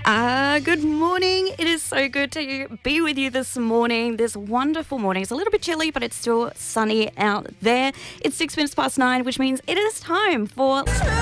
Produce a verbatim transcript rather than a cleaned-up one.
Uh, good morning. It is so good to be with you this morning, this wonderful morning. It's a little bit chilly, but it's still sunny out there. It's six minutes past nine, which means it is time for...